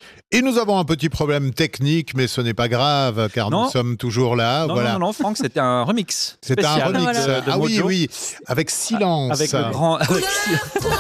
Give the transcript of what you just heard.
Et nous avons un petit problème technique, mais ce n'est pas grave, car Non. nous sommes toujours là. Non, voilà. non, Franck, c'était un remix C'était un spécial remix. de Ah oui, Mojo. oui, avec silence. Avec le grand... avec-